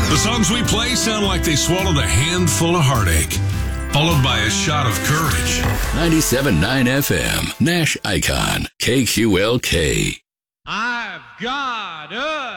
The songs we play sound like they swallowed a handful of heartache, followed by a shot of courage. 97.9 FM, Nash Icon, KQLK. I've got a